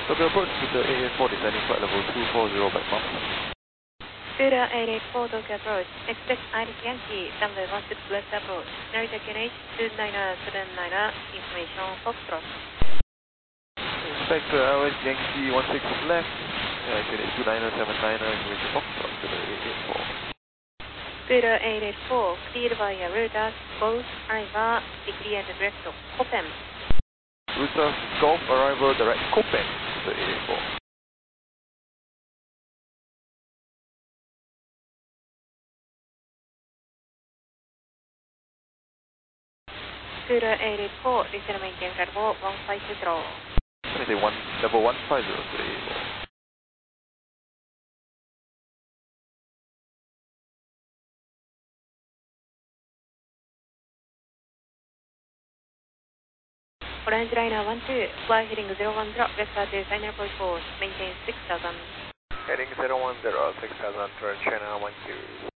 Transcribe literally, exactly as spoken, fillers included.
Tokyo approach to the A eight four descending flight level two four zero by mount. Buda eight eight four Tokyo approach, expect Iris Yankee, runway one six left approach, Narita K N H two nine seven nine, information Foxtrot. Expect uh, Iris Yankee one six left, uh, K N H two nine seven nine, information Foxtrot to the eight eight four. Buda eight eight four, cleared via routers, both arrival, degree and direct Copen. Routers, Golf, arrival, direct Copen to the eight eight four. Buda eight eight four, descend maintain level one five zero. Say one, level one five zero to the eight eight four. Orange liner one two, fly heading zero one zero, vector to final point four, maintain six thousand. Heading zero one zero, six thousand, turn channel one two.